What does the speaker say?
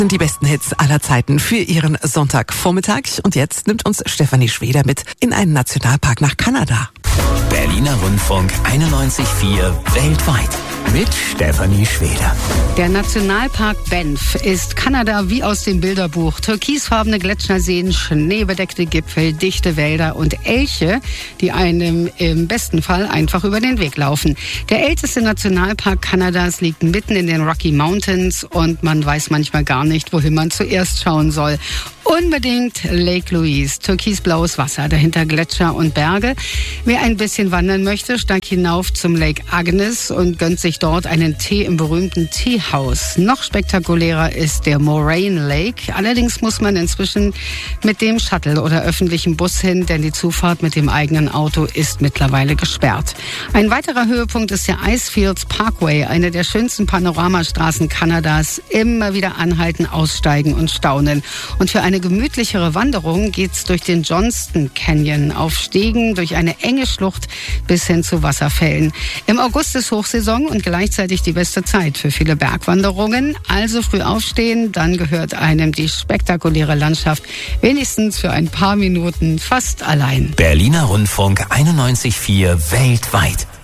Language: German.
Die besten Hits aller Zeiten für Ihren Sonntagvormittag. Und jetzt nimmt uns Stefanie Schweder mit in einen Nationalpark nach Kanada. Berliner Rundfunk 91.4 weltweit mit Stefanie Schweder. Der Nationalpark Banff ist Kanada wie aus dem Bilderbuch. Türkisfarbene Gletscherseen, schneebedeckte Gipfel, dichte Wälder und Elche, die einem im besten Fall einfach über den Weg laufen. Der älteste Nationalpark Kanadas liegt mitten in den Rocky Mountains und man weiß manchmal gar nicht, wohin man zuerst schauen soll. Unbedingt Lake Louise, türkisblaues Wasser, dahinter Gletscher und Berge. Wer ein bisschen wandern möchte, steigt hinauf zum Lake Agnes und gönnt sich dort einen Tee im berühmten Teehaus. Noch spektakulärer ist der Moraine Lake. Allerdings muss man inzwischen mit dem Shuttle oder öffentlichen Bus hin, denn die Zufahrt mit dem eigenen Auto ist mittlerweile gesperrt. Ein weiterer Höhepunkt ist der Icefields Parkway, eine der schönsten Panoramastraßen Kanadas. Immer wieder anhalten, aussteigen und staunen. Und für eine gemütlichere Wanderung geht's durch den Johnston Canyon auf Stegen durch eine enge Schlucht bis hin zu Wasserfällen. Im August ist Hochsaison und gleichzeitig die beste Zeit für viele Bergwanderungen. Also früh aufstehen, dann gehört einem die spektakuläre Landschaft wenigstens für ein paar Minuten fast allein. Berliner Rundfunk 91.4 weltweit.